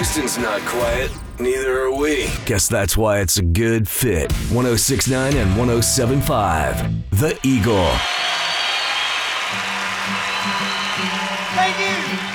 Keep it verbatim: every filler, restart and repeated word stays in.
Houston's not quiet. Neither are we. Guess that's why it's a good fit. one oh six point nine and one oh seven point five. The Eagle. Thank you.